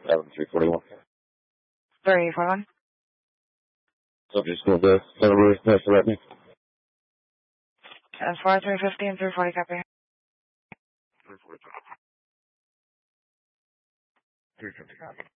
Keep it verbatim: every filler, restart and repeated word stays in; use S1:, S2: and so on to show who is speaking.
S1: Seven three forty one.
S2: Three forty one.
S1: Subject school the Celebrate Test Threatening.
S2: That's four three fifty and three forty copy.
S1: Three forty. Three fifty copy.